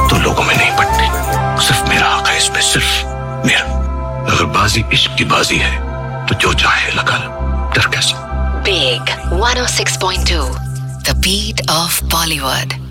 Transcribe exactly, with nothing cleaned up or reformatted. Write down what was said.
तो लोगों में नहीं पड़ती। सिर्फ मेरा हक है इसमें, सिर्फ मेरा। अगर बाजी इश्क की बाजी है तो जो चाहे लगा लो, डर कैसे। Big one oh six point two, the beat of Bollywood.